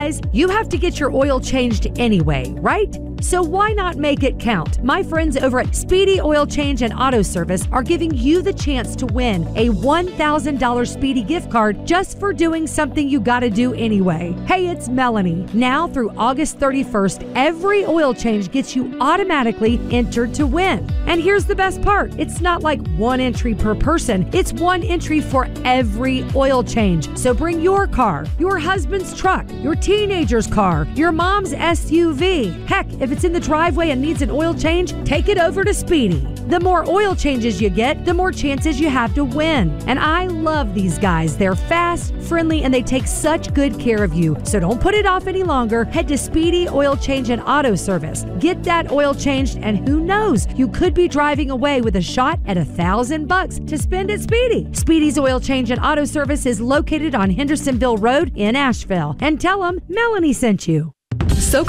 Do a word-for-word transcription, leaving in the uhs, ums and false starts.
You have to get your oil changed anyway, right? So why not make it count? My friends over at Speedy Oil Change and Auto Service are giving you the chance to win a one thousand dollars Speedy gift card just for doing something you gotta do anyway. Hey, it's Melanie. Now through August thirty-first, every oil change gets you automatically entered to win. And here's the best part. It's not like one entry per person. It's one entry for every oil change. So bring your car, your husband's truck, your teenager's car, your mom's S U V. Heck, if it's in the driveway and needs an oil change, take it over to Speedy. The more oil changes you get, the more chances you have to win. And I love these guys. They're fast, friendly, and they take such good care of you. So don't put it off any longer. Head to Speedy Oil Change and Auto Service. Get that oil changed, and who knows, you could be driving away with a shot at a thousand bucks to spend at Speedy. Speedy's Oil Change and Auto Service is located on Hendersonville Road in Asheville. And tell them Melanie sent you. So